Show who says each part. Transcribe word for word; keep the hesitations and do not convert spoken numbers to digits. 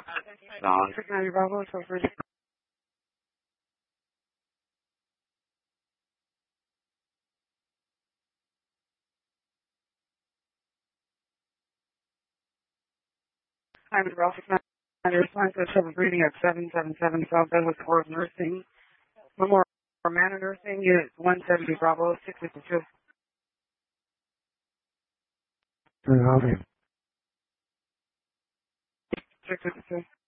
Speaker 1: Long six ninety Bravo, so for I'm at Ralph six ninety response to seven reading at seven seven seven South Douglas Court of Nursing. Memorial Manor Nursing, Unit one seventy Bravo, six fifty-two. six fifty-two.